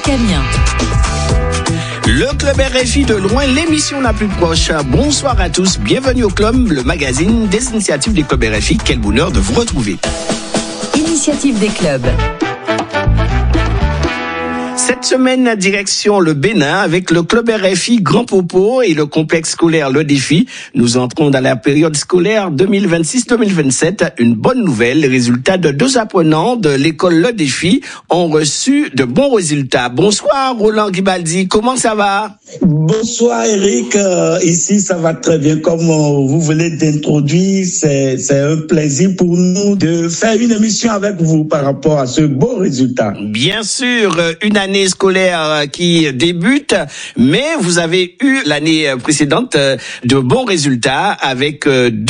Eric Amiens. Le Club RFI de loin, l'émission la plus proche. Bonsoir à tous, bienvenue au Club, le magazine des initiatives des clubs RFI. Quel bonheur de vous retrouver. Initiative des clubs. Cette semaine, direction le Bénin avec le Club RFI Grand Popo et le complexe scolaire Le Défi. Nous entrons dans la période scolaire 2026-2027. Une bonne nouvelle, les résultats de 2 apprenants de l'école Le Défi ont reçu de bons résultats. Bonsoir Roland Guibaldi, comment ça va? Bonsoir Eric, ici ça va très bien. Comme vous venez d'introduire, c'est un plaisir pour nous de faire une émission avec vous par rapport à ce beau résultat. Bien sûr, une année scolaire qui débute, mais vous avez eu l'année précédente de bons résultats avec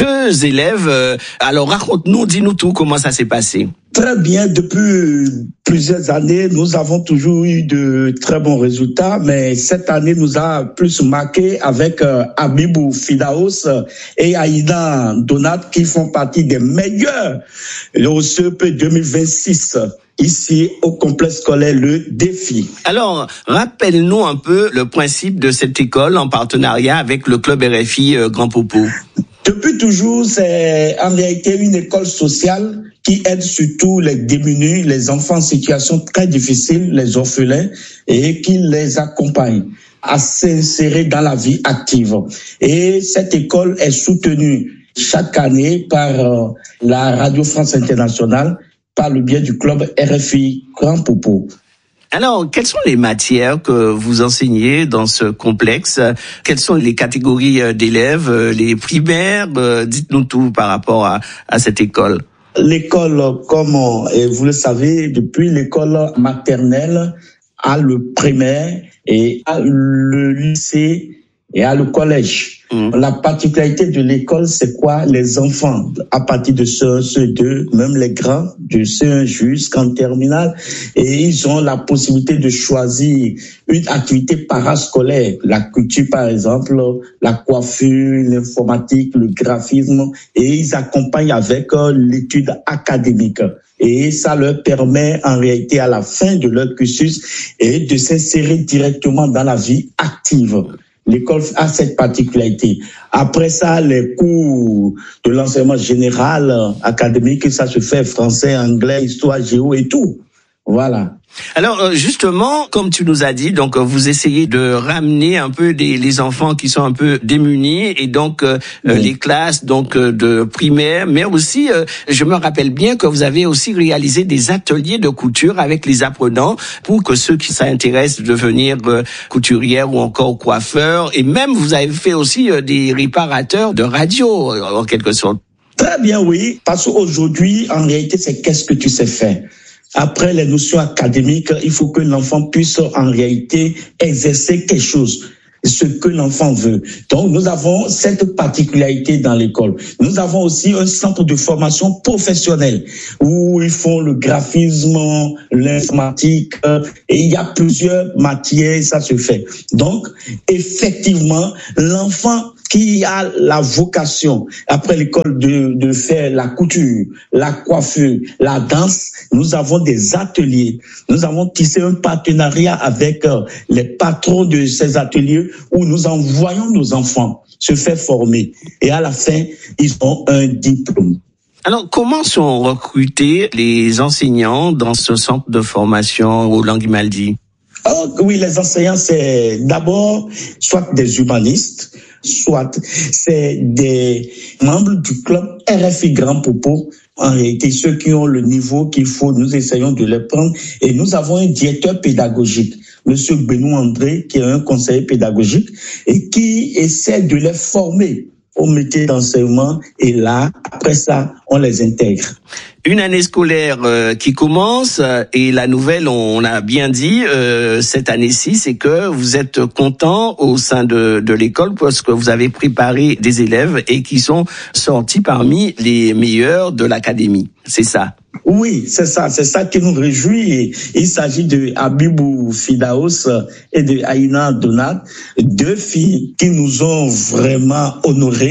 2 élèves. Alors raconte-nous, dis-nous tout, comment ça s'est passé? Très bien, depuis plusieurs années, nous avons toujours eu de très bons résultats, mais cette année nous a plus marqué avec Abibou Fidaos et Aïda Donat qui font partie des meilleurs au CEP 2026. Ici, au complexe scolaire Le Défi. Alors, rappelle-nous un peu le principe de cette école en partenariat avec le Club RFI Grand Popo. Depuis toujours, c'est en réalité une école sociale qui aide surtout les démunis, les enfants en situation très difficile, les orphelins, et qui les accompagne à s'insérer dans la vie active. Et cette école est soutenue chaque année par la Radio France Internationale, par le biais du club RFI Grand Popo. Alors, quelles sont les matières que vous enseignez dans ce complexe? Quelles sont les catégories d'élèves, les primaires? Dites-nous tout par rapport à cette école. L'école, comme vous le savez, depuis l'école maternelle à le primaire et à le lycée et à le collège. La particularité de l'école, c'est quoi? Les enfants, à partir de CE2, même les grands, de CE1 jusqu'en terminale, et ils ont la possibilité de choisir une activité parascolaire, la culture par exemple, la coiffure, l'informatique, le graphisme, et ils accompagnent avec l'étude académique. Et ça leur permet en réalité à la fin de leur cursus et de s'insérer directement dans la vie active. L'école a cette particularité. Après ça, les cours de l'enseignement général, académique, ça se fait français, anglais, histoire, géo et tout. Voilà. Alors justement, comme tu nous as dit, donc vous essayez de ramener un peu les enfants qui sont un peu démunis et donc les classes donc de primaire, mais aussi je me rappelle bien que vous avez aussi réalisé des ateliers de couture avec les apprenants pour que ceux qui s'intéressent de devenir couturières ou encore coiffeurs, et même vous avez fait aussi des réparateurs de radio en quelque sorte. Très bien, oui, parce qu'aujourd'hui en réalité c'est qu'est-ce que tu sais faire. Après les notions académiques, il faut que l'enfant puisse en réalité exercer quelque chose, ce que l'enfant veut. Donc, nous avons cette particularité dans l'école. Nous avons aussi un centre de formation professionnelle où ils font le graphisme, l'informatique, et il y a plusieurs matières, ça se fait. Donc, effectivement, l'enfant qui a la vocation, après l'école, de faire la couture, la coiffure, la danse, nous avons des ateliers. Nous avons tissé un partenariat avec les patrons de ces ateliers où nous envoyons nos enfants se faire former. Et à la fin, ils ont un diplôme. Alors, comment sont recrutés les enseignants dans ce centre de formation Roland Guibaldi? Oh, oui, les enseignants, c'est d'abord soit des humanistes, soit c'est des membres du club RFI Grand Popo. En réalité, ceux qui ont le niveau qu'il faut, nous essayons de les prendre. Et nous avons un directeur pédagogique, Monsieur Benoît André, qui est un conseiller pédagogique et qui essaie de les former au métier d'enseignement. Et là, après ça, on les intègre. Une année scolaire qui commence et la nouvelle, on a bien dit cette année-ci, c'est que vous êtes content au sein de l'école parce que vous avez préparé des élèves et qui sont sortis parmi les meilleurs de l'académie. C'est ça? Oui, c'est ça qui nous réjouit. Il s'agit de Abibou Fidaos et de Aïna Donat, 2 filles qui nous ont vraiment honorés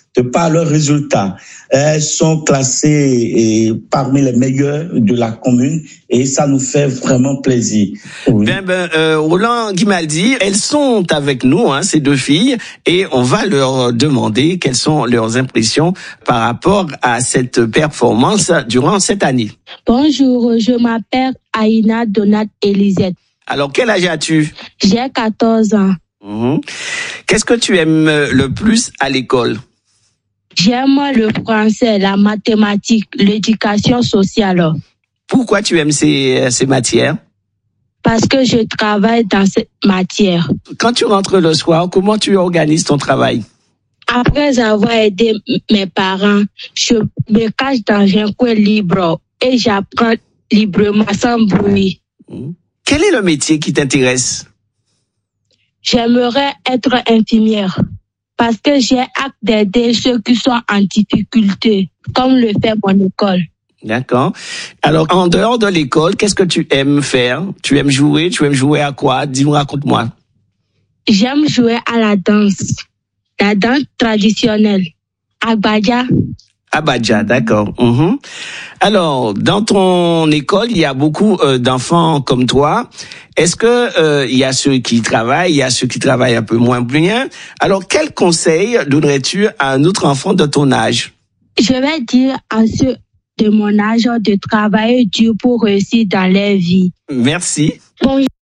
de par leurs résultats. Elles sont classées parmi les meilleures de la commune et ça nous fait vraiment plaisir. Oui. Roland Guimaldi, elles sont avec nous, hein, ces deux filles, et on va leur demander quelles sont leurs impressions par rapport à cette performance durant cette année. Bonjour, je m'appelle Aïna Donat Elisette. Alors, quel âge as-tu? J'ai 14 ans. Qu'est-ce que tu aimes le plus à l'école? J'aime le français, la mathématique, l'éducation sociale. Pourquoi tu aimes ces matières? Parce que je travaille dans cette matière. Quand tu rentres le soir, comment tu organises ton travail? Après avoir aidé mes parents, je me cache dans un coin libre et j'apprends librement sans bruit. Quel est le métier qui t'intéresse? J'aimerais être infirmière parce que j'ai hâte d'aider ceux qui sont en difficulté, comme le fait mon école. D'accord. Alors, en dehors de l'école, qu'est-ce que tu aimes faire? Tu aimes jouer? Tu aimes jouer à quoi? Dis-moi, raconte-moi. J'aime jouer à la danse traditionnelle. Abadja. Abadja, d'accord. Alors, dans ton école, il y a beaucoup d'enfants comme toi. Est-ce que il y a ceux qui travaillent, il y a ceux qui travaillent un peu moins bien? Alors, quel conseil donnerais-tu à un autre enfant de ton âge? Je vais dire à ceux de mon âge de travailler dur pour réussir dans leur vie. Merci. Bonjour.